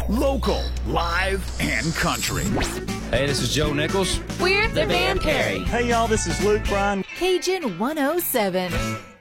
Local, live, and country. Hey, this is Joe Nichols. We're the Van Perry. Hey, y'all, this is Luke Bryan. Cajun 107.